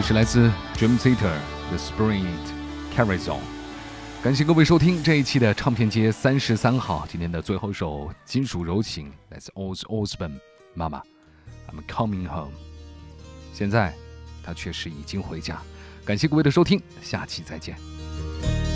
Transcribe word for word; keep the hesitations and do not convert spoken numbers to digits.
这是来自 Dream Theater The Spring Carries On。感谢各位收听这一期的唱片街三十三号，今天的最后一首金属柔情来自 Ozzy Osbourne 妈妈 I'm coming home。 现在他确实已经回家。感谢各位的收听，下期再见。